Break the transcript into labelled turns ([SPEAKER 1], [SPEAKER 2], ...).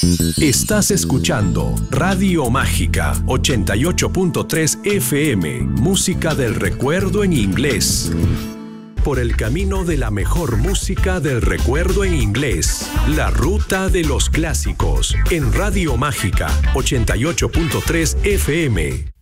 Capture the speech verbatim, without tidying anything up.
[SPEAKER 1] Estás escuchando Radio Mágica ochenta y ocho punto tres F M, música del recuerdo en inglés. Por el camino de la mejor música del recuerdo en inglés. La ruta de los clásicos en Radio Mágica ochenta y ocho punto tres F M.